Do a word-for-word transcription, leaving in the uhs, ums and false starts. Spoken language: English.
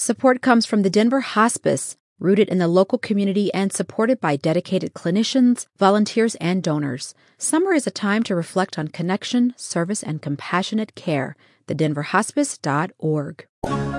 Support comes from the Denver Hospice, rooted in the local community and supported by dedicated clinicians, volunteers, and donors. Summer is a time to reflect on connection, service, and compassionate care. the denver hospice dot org.